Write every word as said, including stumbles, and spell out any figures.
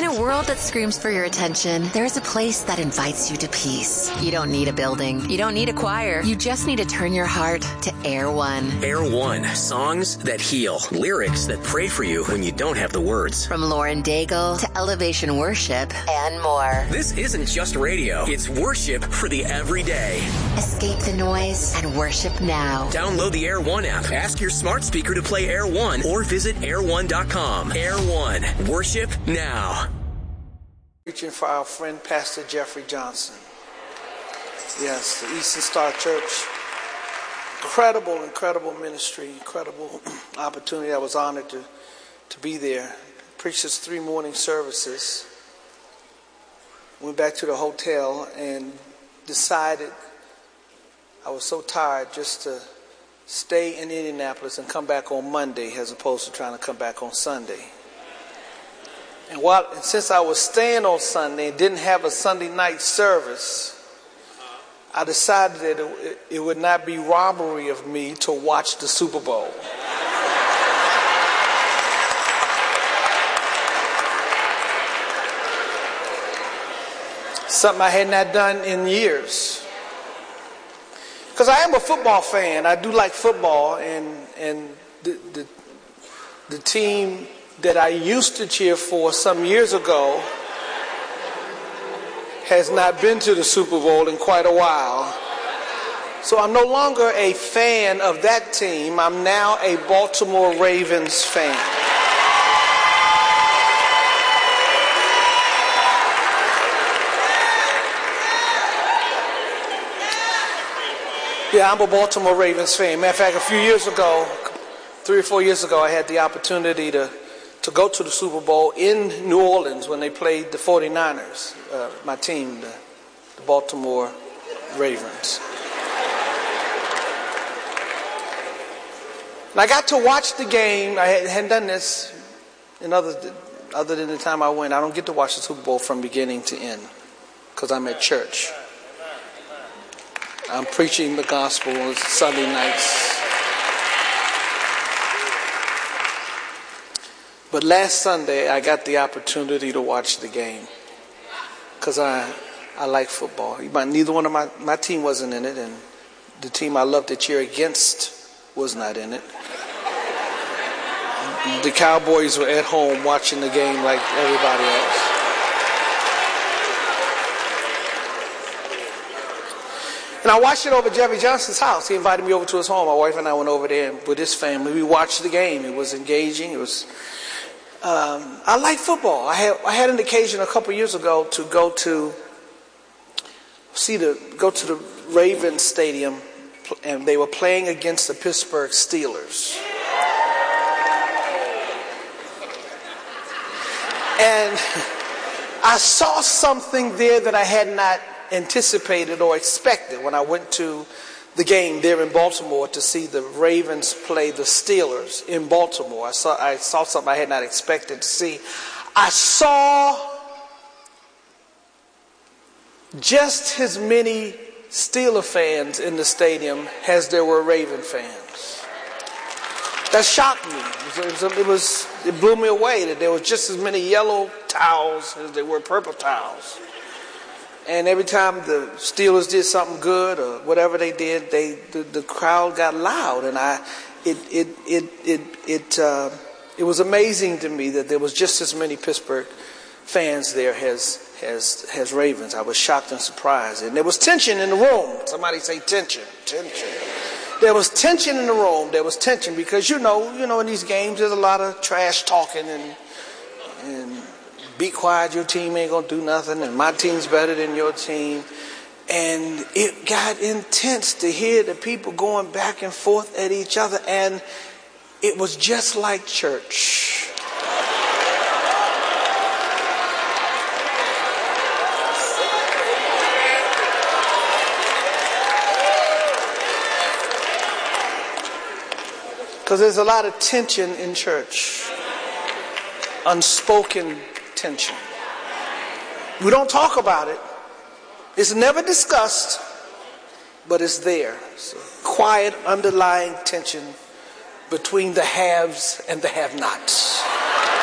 a world that screams for your attention, there's a place that invites you to peace. You don't need a building. You don't need a choir. You just need to turn your heart to Air One. Air One. Songs that heal. Lyrics that pray for you when you don't have the words. From Lauren Daigle to Elevation Worship and more. This isn't just radio. It's worship for the everyday. Escape the noise and worship now. Download the Air One app. Ask your smart speaker to play Air One or visit air one dot com. Air One. Worship now. Preaching for our friend Pastor Jeffrey Johnson. Yes, the Eastern Star Church. Incredible, incredible ministry, incredible opportunity. I was honored to, to be there. Preached his three morning services. Went back to the hotel and decided I was so tired just to stay in Indianapolis and come back on Monday as opposed to trying to come back on Sunday. And while, and since I was staying on Sunday and didn't have a Sunday night service, I decided that it, it would not be robbery of me to watch the Super Bowl. Something I had not done in years. Because I am a football fan. I do like football, and and the, the the team that I used to cheer for some years ago has not been to the Super Bowl in quite a while. So I'm no longer a fan of that team. I'm now a Baltimore Ravens fan. Yeah, I'm a Baltimore Ravens fan. Matter of fact, a few years ago, three or four years ago, I had the opportunity to, to go to the Super Bowl in New Orleans when they played the forty-niners, uh, my team, the, the Baltimore Ravens. And I got to watch the game. I hadn't done this in other, other than the time I went. I don't get to watch the Super Bowl from beginning to end because I'm at church. I'm preaching the gospel on Sunday nights. But last Sunday, I got the opportunity to watch the game because I I like football. Neither one of my, my team wasn't in it, and the team I love to cheer against was not in it. The Cowboys were at home watching the game like everybody else. And I watched it over at Jeffrey Johnson's house. He invited me over to his home. My wife and I went over there with his family. We watched the game. It was engaging. It was. Um, I like football. I had I had an occasion a couple years ago to go to see the go to the Ravens Stadium, and they were playing against the Pittsburgh Steelers. And I saw something there that I had not anticipated or expected when I went to the game there in Baltimore to see the Ravens play the Steelers in Baltimore. I saw I saw something I had not expected to see. I saw just as many Steeler fans in the stadium as there were Raven fans. That shocked me. It was, it was it blew me away that there was just as many yellow towels as there were purple towels. And every time the Steelers did something good or whatever they did, they the, the crowd got loud, and I, it it it it it uh, it was amazing to me that there was just as many Pittsburgh fans there as as as Ravens. I was shocked and surprised, and there was tension in the room. Somebody say tension, tension. There was tension in the room. There was tension because you know you know in these games there's a lot of trash talking and and. Be quiet, your team ain't gonna do nothing, and my team's better than your team. And it got intense to hear the people going back and forth at each other, and it was just like church. Because there's a lot of tension in church. Unspoken tension. We don't talk about it. It's never discussed, but it's there. It's a quiet underlying tension between the haves and the have-nots.